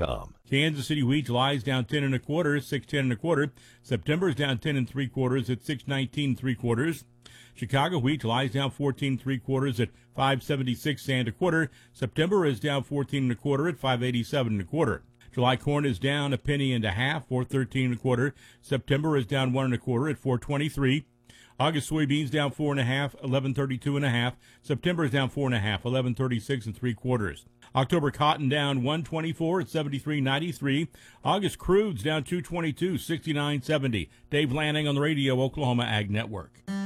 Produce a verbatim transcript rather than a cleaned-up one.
com. Kansas City wheat lies down ten and a quarter, six ten and a quarter. September is down ten and three quarters at six nineteen and three quarters. Chicago wheat lies down fourteen and three quarters at five seventy-six and a quarter. September is down fourteen and a quarter at five eighty-seven and a quarter. July corn is down a penny and a half, four thirteen and a quarter. September is down one and a quarter at four twenty-three. August soybeans down four and a half, eleven thirty-two and a half. September is down four and a half, eleven thirty-six and three quarters. October cotton down one twenty-four at seventy-three ninety-three. August crudes down two twenty-two, sixty-nine seventy. Dave Lanning on the radio, Oklahoma Ag Network.